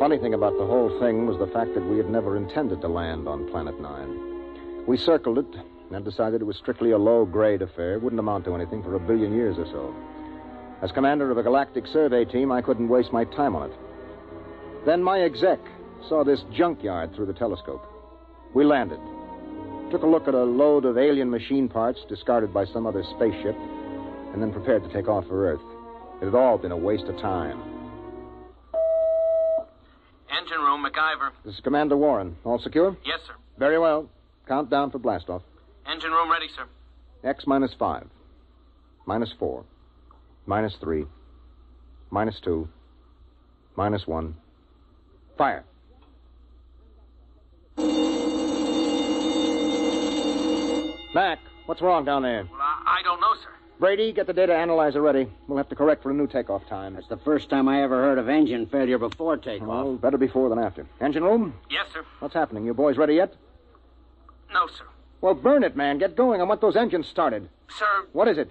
Funny thing about the whole thing was the fact that we had never intended to land on Planet 9. We circled it and decided it was strictly a low-grade affair. Wouldn't amount to anything for 1 billion years or so. As commander of a galactic survey team, I couldn't waste my time on it. Then my exec saw this junkyard through the telescope. We landed. Took a look at a load of alien machine parts discarded by some other spaceship, and then prepared to take off for Earth. It had all been a waste of time. Engine room, MacIver. This is Commander Warren. All secure? Yes, sir. Very well. Count down for blastoff. Engine room ready, sir. X minus 5. Minus 4. Minus 3. Minus 2. Minus 1. Fire. Mac, what's wrong down there? Well, I don't know, sir. Brady, get the data analyzer ready. We'll have to correct for a new takeoff time. That's the first time I ever heard of engine failure before takeoff. Well, better before than after. Engine room? Yes, sir. What's happening? You boys ready yet? No, sir. Well, burn it, man. Get going. I want those engines started. Sir, What is it?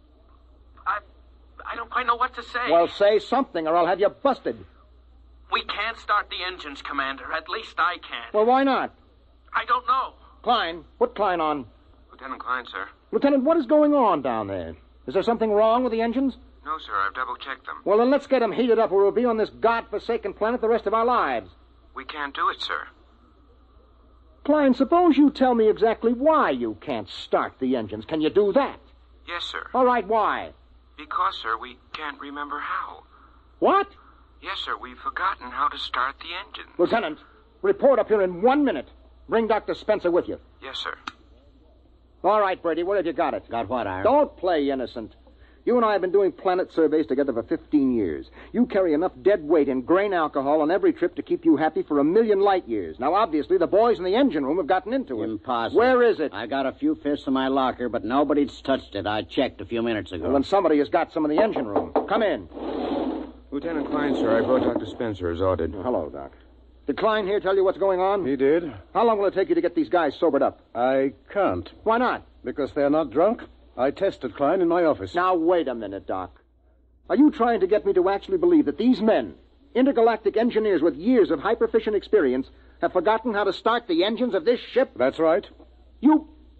I don't quite know what to say. Well, say something or I'll have you busted. We can't start the engines, Commander. At least I can. Well, why not? I don't know. Klein, put Klein on. Lieutenant Klein, sir. Lieutenant, what is going on down there? Is there something wrong with the engines? No, sir. I've double-checked them. Well, then let's get them heated up or we'll be on this godforsaken planet the rest of our lives. We can't do it, sir. Klein, suppose you tell me exactly why you can't start the engines. Can you do that? Yes, sir. All right, why? Because, sir, we can't remember how. What? Yes, sir. We've forgotten how to start the engine. Lieutenant, report up here in 1 minute. Bring Dr. Spencer with you. Yes, sir. All right, Brady, where have you got it? Got what, Ira? Don't play innocent. You and I have been doing planet surveys together for 15 years. You carry enough dead weight in grain alcohol on every trip to keep you happy for 1,000,000 light years. Now, obviously, the boys in the engine room have gotten into it. Impossible. Where is it? I got a few fifths in my locker, but nobody's touched it. I checked a few minutes ago. Well, then somebody has got some in the engine room. Come in. Lieutenant Klein, sir. I brought Dr. Spencer as ordered. Hello, Doc. Did Klein here tell you what's going on? He did. How long will it take you to get these guys sobered up? I can't, Why not? because they're not drunk. I tested Klein in my office. Now, wait a minute, Doc. Are you trying to get me to actually believe that these men, intergalactic engineers with years of hyperfission experience, have forgotten how to start the engines of this ship? That's right. You're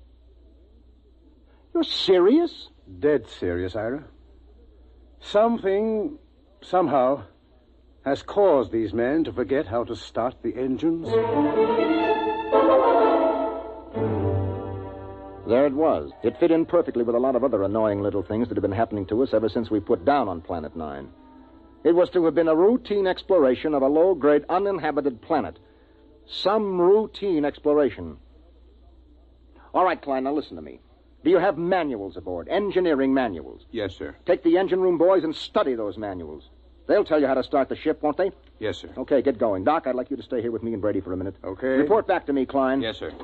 serious? Dead serious, Ira. Something, somehow, has caused these men to forget how to start the engines. There it was. It fit in perfectly with a lot of other annoying little things that have been happening to us ever since we put down on Planet 9. It was to have been a routine exploration of a low-grade uninhabited planet. Some routine exploration. All right, Klein, now listen to me. Do you have manuals aboard? Engineering manuals? Yes, sir. Take the engine room boys and study those manuals. They'll tell you how to start the ship, won't they? Yes, sir. Okay, get going. Doc, I'd like you to stay here with me and Brady for a minute. Okay. Report back to me, Klein. Yes, sir.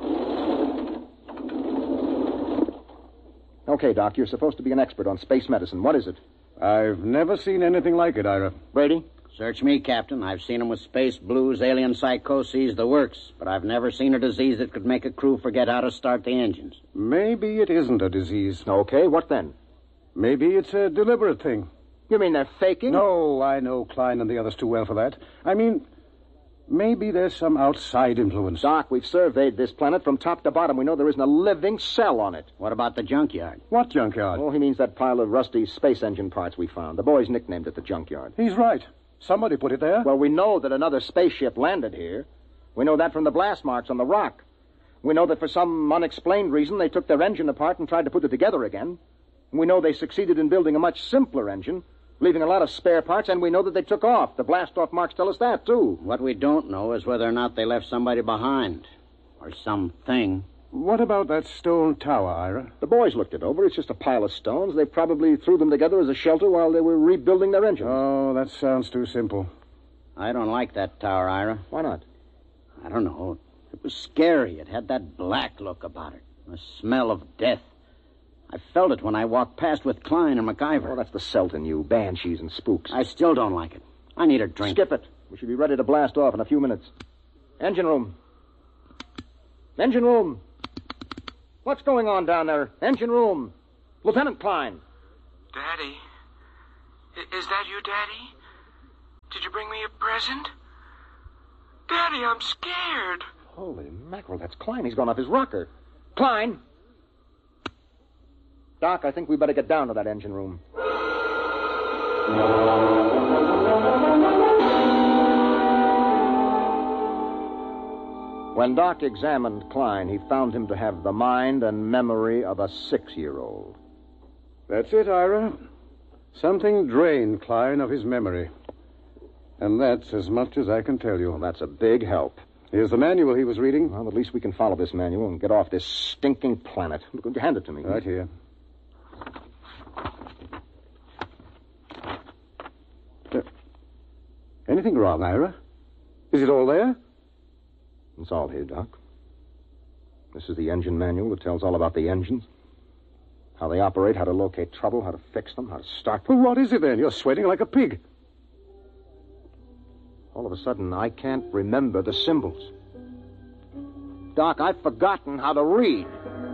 Okay, Doc, you're supposed to be an expert on space medicine. What is it? I've never seen anything like it, Ira. Brady? Search me, Captain. I've seen them with space blues, alien psychoses, the works. But I've never seen a disease that could make a crew forget how to start the engines. Maybe it isn't a disease. Okay, what then? Maybe it's a deliberate thing. You mean they're faking? No, I know Klein and the others too well for that. I mean, maybe there's some outside influence. Doc, we've surveyed this planet from top to bottom. We know there isn't a living cell on it. What about the junkyard? What junkyard? Oh, he means that pile of rusty space engine parts we found. The boys nicknamed it the junkyard. He's right. Somebody put it there. Well, we know that another spaceship landed here. We know that from the blast marks on the rock. We know that for some unexplained reason they took their engine apart and tried to put it together again. We know they succeeded in building a much simpler engine, leaving a lot of spare parts, and we know that they took off. The blast-off marks tell us that, too. What we don't know is whether or not they left somebody behind. Or something. What about that stone tower, Ira? The boys looked it over. It's just a pile of stones. They probably threw them together as a shelter while they were rebuilding their engine. Oh, that sounds too simple. I don't like that tower, Ira. Why not? I don't know. It was scary. It had that black look about it. The smell of death. I felt it when I walked past with Klein and MacIver. Oh, that's the Celt in you. Banshees and spooks. I still don't like it. I need a drink. Skip it. We should be ready to blast off in a few minutes. Engine room. Engine room. What's going on down there? Engine room. Lieutenant Klein. Daddy? Is that you, Daddy? Did you bring me a present? Daddy, I'm scared. Holy mackerel, that's Klein. He's gone off his rocker. Klein! Doc, I think we better get down to that engine room. When Doc examined Klein, he found him to have the mind and memory of a 6-year-old. That's it, Ira. Something drained Klein of his memory. And that's as much as I can tell you. Well, that's a big help. Here's the manual he was reading. Well, at least we can follow this manual and get off this stinking planet. Hand it to me. Right here. Anything wrong, Ira? Is it all there? It's all here, Doc. This is the engine manual that tells all about the engines. How they operate, how to locate trouble, how to fix them, how to start them. Well, what is it then? You're sweating like a pig. All of a sudden, I can't remember the symbols. Doc, I've forgotten how to read.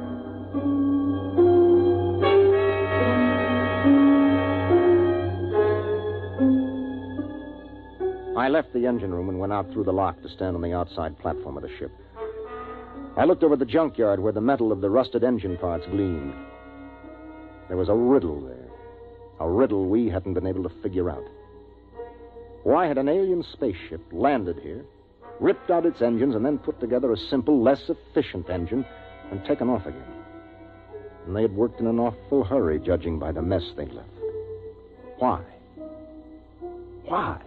I left the engine room and went out through the lock to stand on the outside platform of the ship. I looked over the junkyard where the metal of the rusted engine parts gleamed. There was a riddle there. A riddle we hadn't been able to figure out. Why had an alien spaceship landed here, ripped out its engines, and then put together a simple, less efficient engine and taken off again? And they had worked in an awful hurry, judging by the mess they'd left. Why? Why?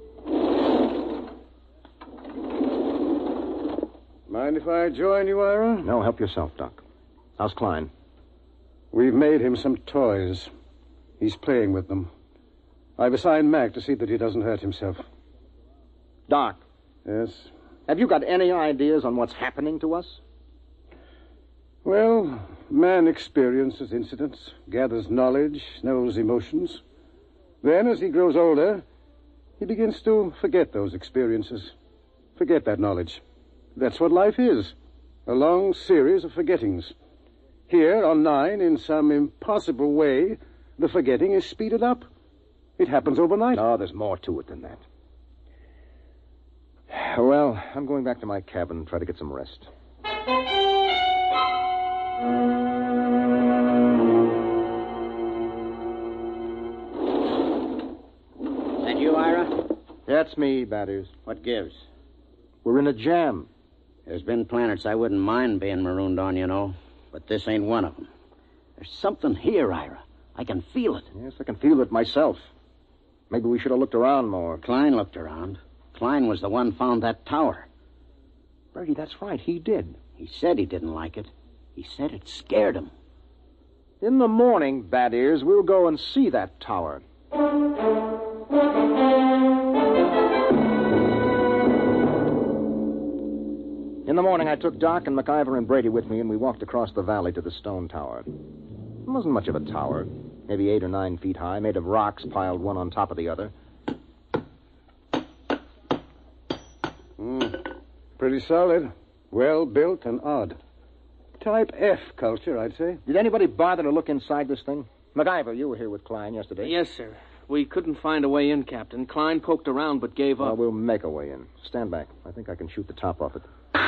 Mind if I join you, Ira? No, help yourself, Doc. How's Klein? We've made him some toys. He's playing with them. I've assigned Mac to see that he doesn't hurt himself. Doc. Yes? Have you got any ideas on what's happening to us? Well, man experiences incidents, gathers knowledge, knows emotions. Then, as he grows older, he begins to forget those experiences, forget that knowledge. That's what life is, a long series of forgettings. Here on 9, in some impossible way, the forgetting is speeded up. It happens overnight. No, there's more to it than that. Well, I'm going back to my cabin and try to get some rest. That you, Ira? That's me, Batters. What gives? We're in a jam. There's been planets I wouldn't mind being marooned on, you know. But this ain't one of them. There's something here, Ira. I can feel it. Yes, I can feel it myself. Maybe we should have looked around more. Klein looked around. Klein was the one found that tower. Brady, that's right. He did. He said he didn't like it. He said it scared him. In the morning, Bad Ears, we'll go and see that tower. In the morning, I took Doc and MacIver and Brady with me, and we walked across the valley to the stone tower. It wasn't much of a tower, maybe 8 or 9 feet high, made of rocks piled one on top of the other. Pretty solid. Well built and odd. Type F culture, I'd say. Did anybody bother to look inside this thing? MacIver, you were here with Klein yesterday. Yes, sir. We couldn't find a way in, Captain. Klein poked around but gave up. Well, we'll make a way in. Stand back. I think I can shoot the top off it.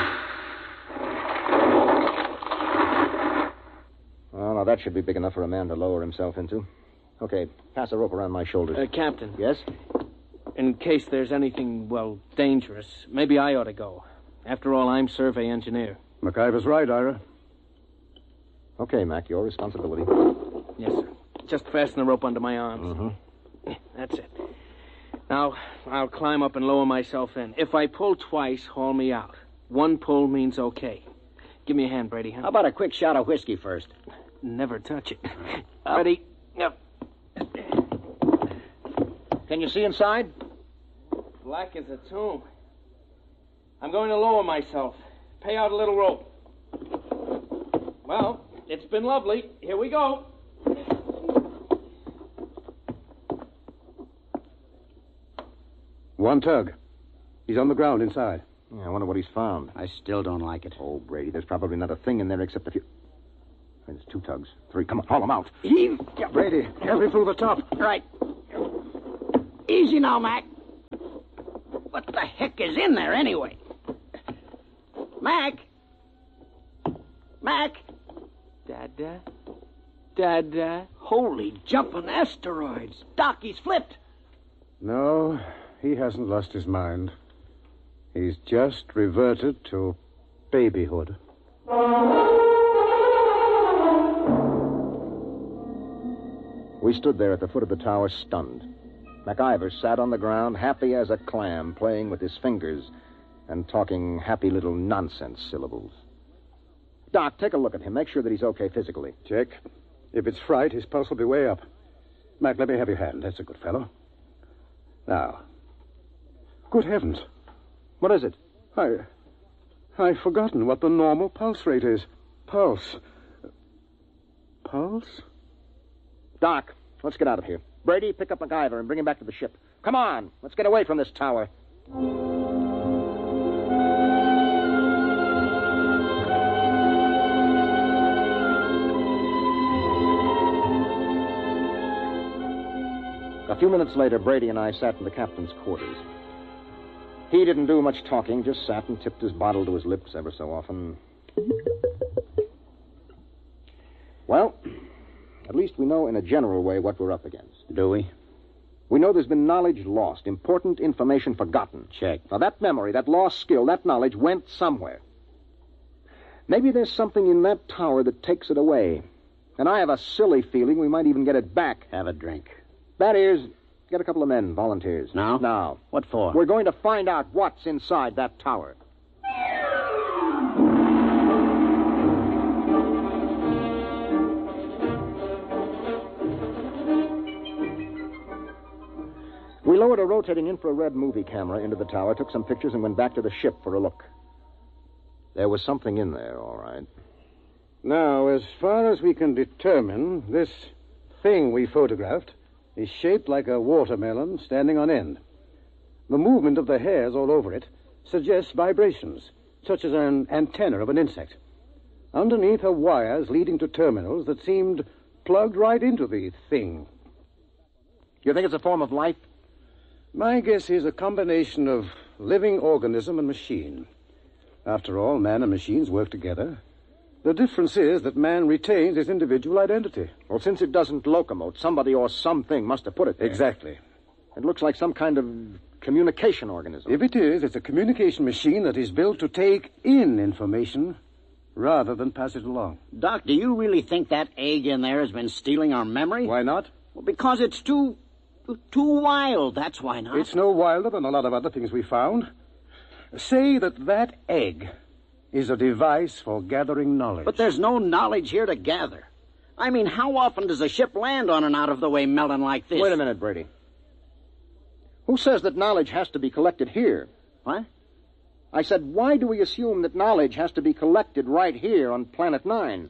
Oh, now that should be big enough for a man to lower himself into. Okay, pass a rope around my shoulders. Captain. Yes? In case there's anything, dangerous, maybe I ought to go. After all, I'm survey engineer. MacIver's right, Ira. Okay, Mac, your responsibility. Yes, sir. Just fasten the rope under my arms. Mm-hmm. That's it. Now, I'll climb up and lower myself in. If I pull twice, haul me out. One pull means okay. Give me a hand, Brady. How about a quick shot of whiskey first? Never touch it. Ready? Yep. Can you see inside? Black as a tomb. I'm going to lower myself. Pay out a little rope. Well, it's been lovely. Here we go. One tug. He's on the ground inside. Yeah, I wonder what he's found. I still don't like it. Oh, Brady, there's probably not a thing in there except a few... There's 2 tugs. 3. Come on, haul them out. Heave. Yeah, Brady, carefully through the top. Right. Easy now, Mac. What the heck is in there, anyway? Mac? Mac? Dada? Dada? Holy jumping asteroids. Doc, he's flipped. No, he hasn't lost his mind. He's just reverted to babyhood. We stood there at the foot of the tower, stunned. MacIver sat on the ground, happy as a clam, playing with his fingers and talking happy little nonsense syllables. Doc, take a look at him. Make sure that he's okay physically. Check. If it's fright, his pulse will be way up. Mac, let me have your hand. That's a good fellow. Now. Good heavens. What is it? I've forgotten what the normal pulse rate is. Pulse? Doc, let's get out of here. Brady, pick up MacIver and bring him back to the ship. Come on, let's get away from this tower. A few minutes later, Brady and I sat in the captain's quarters. He didn't do much talking, just sat and tipped his bottle to his lips ever so often. Well, at least we know in a general way what we're up against. Do we? We know there's been knowledge lost, important information forgotten. Check. Now, that memory, that lost skill, that knowledge went somewhere. Maybe there's something in that tower that takes it away. And I have a silly feeling we might even get it back. Have a drink. That is, get a couple of men, volunteers. Now? Now. What for? We're going to find out what's inside that tower. We lowered a rotating infrared movie camera into the tower, took some pictures, and went back to the ship for a look. There was something in there, all right. Now, as far as we can determine, this thing we photographed is shaped like a watermelon standing on end. The movement of the hairs all over it suggests vibrations, such as an antenna of an insect. Underneath are wires leading to terminals that seemed plugged right into the thing. You think it's a form of life? My guess is a combination of living organism and machine. After all, man and machines work together. The difference is that man retains his individual identity. Well, since it doesn't locomote, somebody or something must have put it there. Exactly. It looks like some kind of communication organism. If it is, it's a communication machine that is built to take in information rather than pass it along. Doc, do you really think that egg in there has been stealing our memory? Why not? Well, because it's too wild, that's why not. It's no wilder than a lot of other things we found. Say that egg is a device for gathering knowledge. But there's no knowledge here to gather. I mean, how often does a ship land on an out-of-the-way melon like this? Wait a minute, Brady. Who says that knowledge has to be collected here? What? I said, why do we assume that knowledge has to be collected right here on Planet 9?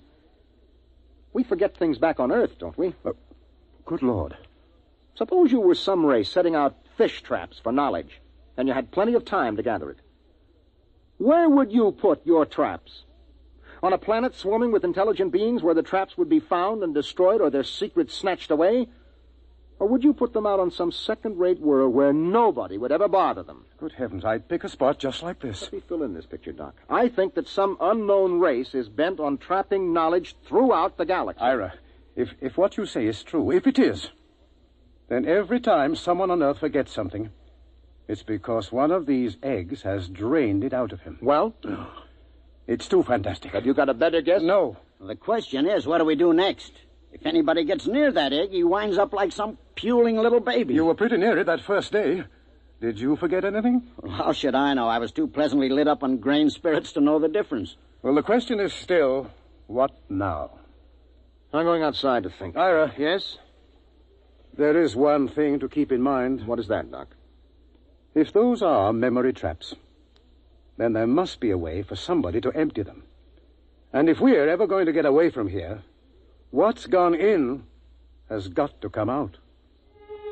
We forget things back on Earth, don't we? Good Lord. Suppose you were some race setting out fish traps for knowledge, and you had plenty of time to gather it. Where would you put your traps? On a planet swarming with intelligent beings where the traps would be found and destroyed or their secrets snatched away? Or would you put them out on some second-rate world where nobody would ever bother them? Good heavens, I'd pick a spot just like this. Let me fill in this picture, Doc. I think that some unknown race is bent on trapping knowledge throughout the galaxy. Ira, if what you say is true, if it is, then every time someone on Earth forgets something, it's because one of these eggs has drained it out of him. Well? It's too fantastic. Have you got a better guess? No. Well, the question is, what do we do next? If anybody gets near that egg, he winds up like some puling little baby. You were pretty near it that first day. Did you forget anything? Well, how should I know? I was too pleasantly lit up on grain spirits to know the difference. Well, the question is still, what now? I'm going outside to think. Ira. Yes? There is one thing to keep in mind. What is that, Doc? If those are memory traps, then there must be a way for somebody to empty them. And if we're ever going to get away from here, what's gone in has got to come out.